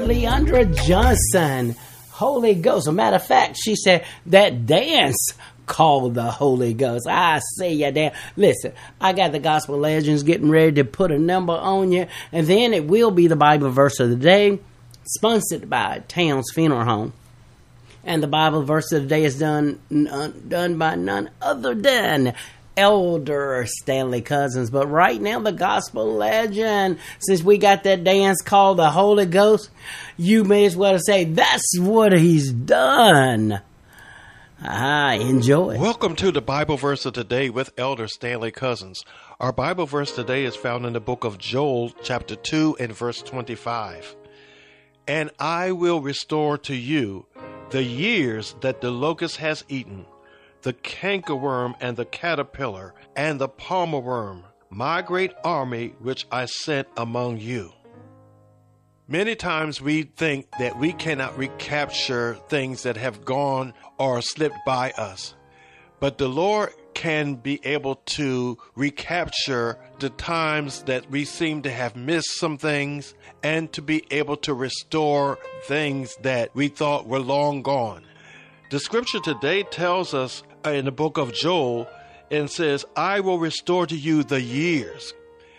Leandra Johnson, Holy Ghost. As a matter of fact, she said that dance called the Holy Ghost. I see you there. Listen, I got the Gospel Legends getting ready to put a number on you, and then it will be the Bible verse of the day, sponsored by Towns Funeral Home. And the Bible verse of the day is done by none other than Elder Stanley Cousins. But right now, the Gospel Legend, since we got that dance called the Holy Ghost, you may as well say that's what he's done. Enjoy. Welcome to the Bible verse of today with Elder Stanley Cousins. Our Bible verse today is found in the book of Joel, chapter 2 and verse 25. And I will restore to you the years that the locust has eaten, the cankerworm and the caterpillar and the palmer worm, my great army which I sent among you. Many times we think that we cannot recapture things that have gone or slipped by us. But the Lord can be able to recapture the times that we seem to have missed some things and to be able to restore things that we thought were long gone. The scripture today tells us in the book of Joel and says, I will restore to you the years.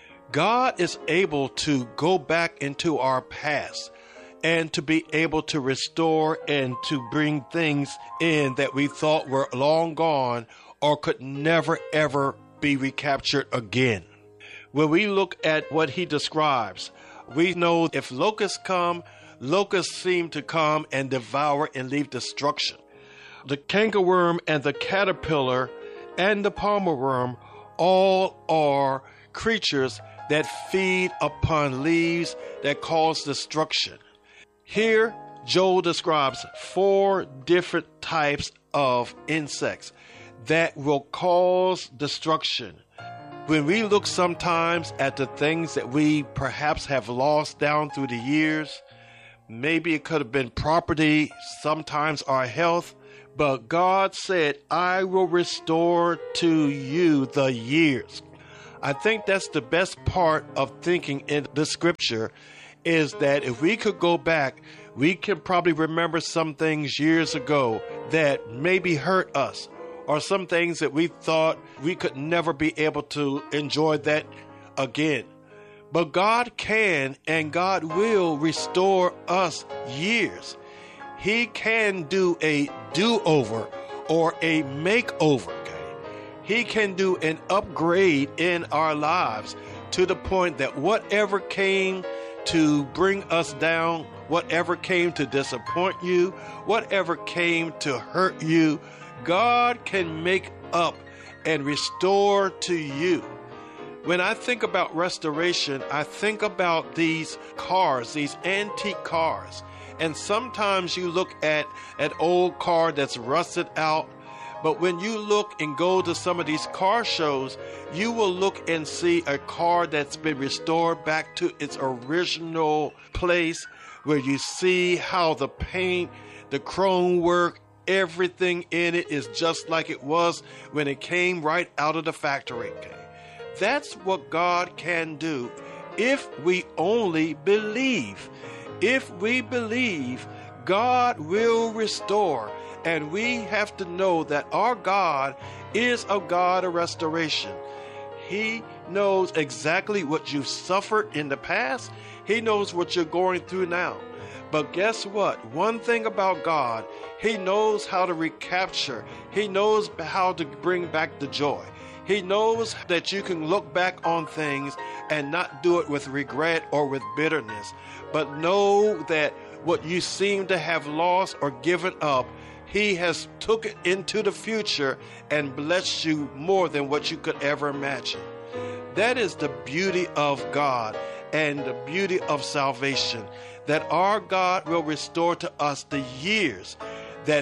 God is able to go back into our past and to be able to restore and to bring things in that we thought were long gone or could never ever be recaptured again. When we look at what he describes, we know if locusts come, locusts seem to come and devour and leave destruction. The cankerworm and the caterpillar and the palmer worm all are creatures that feed upon leaves that cause destruction. Here, Joel describes 4 different types of insects that will cause destruction. When we look sometimes at the things that we perhaps have lost down through the years, maybe it could have been property, sometimes our health, but God said, I will restore to you the years. I think that's the best part of thinking in the scripture is that if we could go back, we can probably remember some things years ago that maybe hurt us, or some things that we thought we could never be able to enjoy that again. But God can and God will restore us years. He can do a do-over or a makeover. He can do an upgrade in our lives to the point that whatever came to bring us down, whatever came to disappoint you, whatever came to hurt you, God can make up and restore to you. When I think about restoration, I think about these cars, these antique cars. And sometimes you look at an old car that's rusted out, but when you look and go to some of these car shows, you will look and see a car that's been restored back to its original place, where you see how the paint, the chrome work, everything in it is just like it was when it came right out of the factory. That's what God can do if we only believe. If we believe, God will restore. And we have to know that our God is a God of restoration. He knows exactly what you've suffered in the past. He knows what you're going through now. But guess what? One thing about God, He knows how to recapture. He knows how to bring back the joy. He knows that you can look back on things and not do it with regret or with bitterness, but know that what you seem to have lost or given up, He has took it into the future and blessed you more than what you could ever imagine. That is the beauty of God and the beauty of salvation, that our God will restore to us the years, that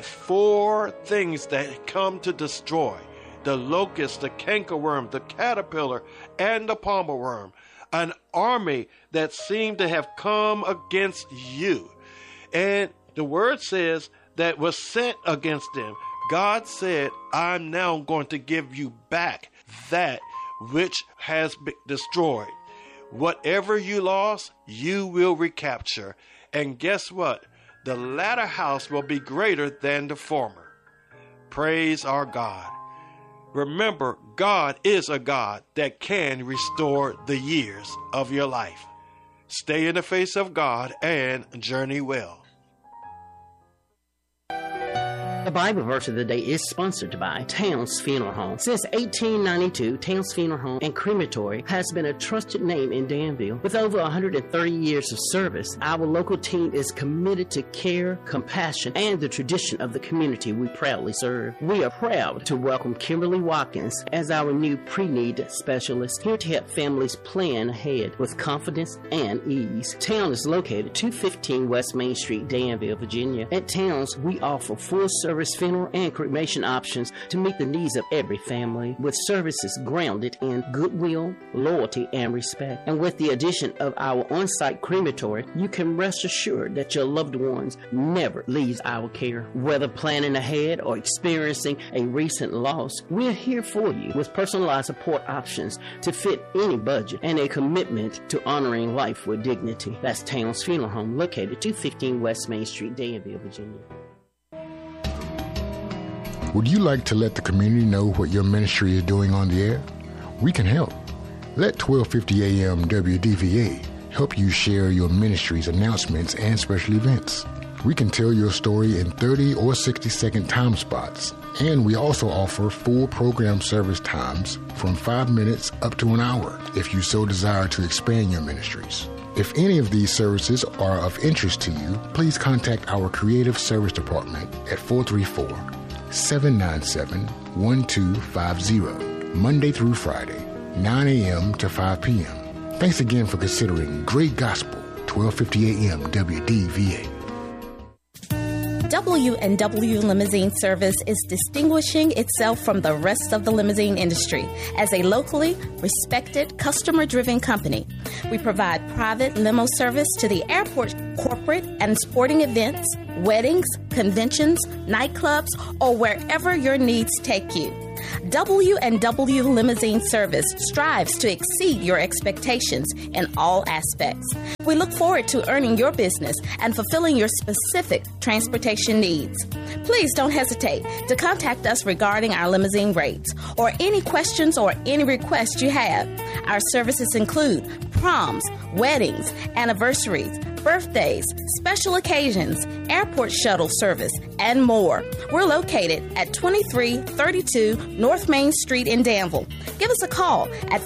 4 things that come to destroy, the locust, the cankerworm, the caterpillar, and the palmer worm, an army that seemed to have come against you. And the word says that was sent against them. God said, I'm now going to give you back that which has been destroyed. Whatever you lost, you will recapture. And guess what? The latter house will be greater than the former. Praise our God. Remember, God is a God that can restore the years of your life. Stay in the face of God and journey well. The Bible verse of the day is sponsored by Towns Funeral Home. Since 1892, Towns Funeral Home and Crematory has been a trusted name in Danville. With over 130 years of service, our local team is committed to care, compassion, and the tradition of the community we proudly serve. We are proud to welcome Kimberly Watkins as our new pre-need specialist, here to help families plan ahead with confidence and ease. Town is located 215 West Main Street, Danville, Virginia. At Towns, we offer full-service funeral and cremation options to meet the needs of every family, with services grounded in goodwill, loyalty, and respect. And with the addition of our on-site crematory, you can rest assured that your loved ones never leaves our care. Whether planning ahead or experiencing a recent loss, we're here for you with personalized support options to fit any budget and a commitment to honoring life with dignity. That's Towns Funeral Home, located 215 West Main Street, Danville, Virginia. Would you like to let the community know what your ministry is doing on the air? We can help. Let 1250 AM WDVA help you share your ministry's announcements and special events. We can tell your story in 30 or 60-second time spots, and we also offer full program service times from 5 minutes up to an hour if you so desire to expand your ministries. If any of these services are of interest to you, please contact our Creative Service Department at 434-797-1250, Monday through Friday, 9 a.m. to 5 p.m. Thanks again for considering Great Gospel, 1250 AM WDVA. W&W Limousine Service is distinguishing itself from the rest of the limousine industry as a locally respected, customer-driven company. We provide private limo service to the airport, corporate and sporting events, weddings, conventions, nightclubs, or wherever your needs take you. W&W Limousine Service strives to exceed your expectations in all aspects. We look forward to earning your business and fulfilling your specific transportation needs. Please don't hesitate to contact us regarding our limousine rates or any questions or any requests you have. Our services include proms, weddings, anniversaries, birthdays, special occasions, airport shuttle service, and more. We're located at 2332 North Main Street in Danville. Give us a call at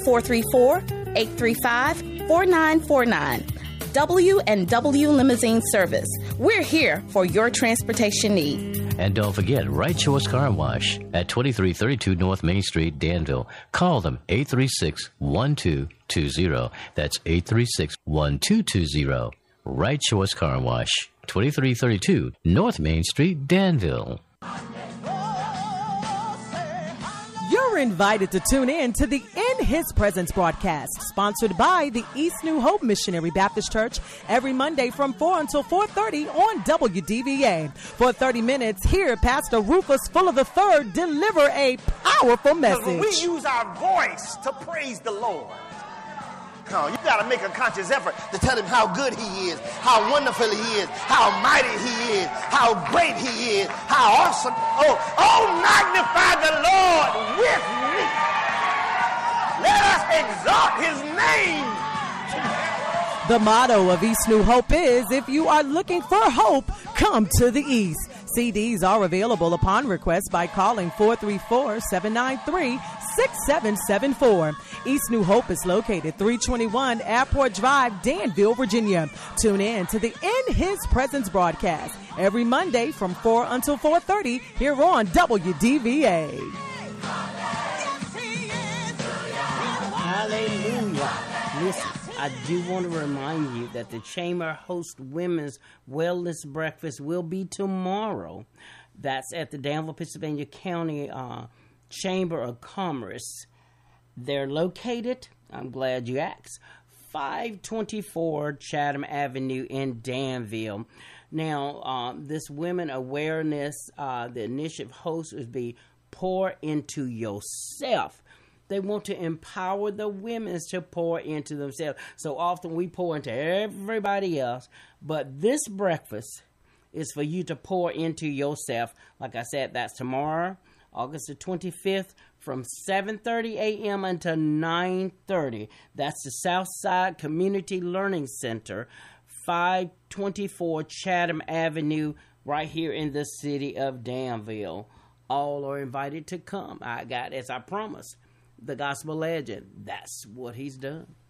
434-835-4949. W&W Limousine Service. We're here for your transportation need. And don't forget, Right Choice Car Wash at 2332 North Main Street, Danville. Call them 836-1220. That's 836-1220. Right Choice Car Wash, 2332 North Main Street, Danville. You're invited to tune in to the In His Presence broadcast, sponsored by the East New Hope Missionary Baptist Church, every Monday from 4 until 4:30 on WDVA. For 30 minutes, hear Pastor Rufus Fuller III deliver a powerful message. When we use our voice to praise the Lord, you got to make a conscious effort to tell him how good he is, how wonderful he is, how mighty he is, how great he is, how awesome. Oh, magnify the Lord with me. Let us exalt his name. The motto of East New Hope is, if you are looking for hope, come to the East. CDs are available upon request by calling 434-793-6774. East New Hope is located 321 Airport Drive, Danville, Virginia. Tune in to the In His Presence broadcast every Monday from 4 until 4:30 here on WDVA. Hallelujah. Listen, I do want to remind you that the Chamber host Women's Wellness Breakfast will be tomorrow. That's at the Danville, Pennsylvania County Chamber of Commerce. They're located, I'm glad you asked, 524 Chatham Avenue in Danville. Now, this women awareness, the initiative host would be Pour Into Yourself. They want to empower the women to pour into themselves. So often we pour into everybody else, but this breakfast is for you to pour into yourself. Like I said, that's tomorrow, August the 25th, from 7:30 a.m. until 9:30. That's the Southside Community Learning Center, 524 Chatham Avenue, right here in the city of Danville. All are invited to come. I promise. The gospel legend, that's what he's done.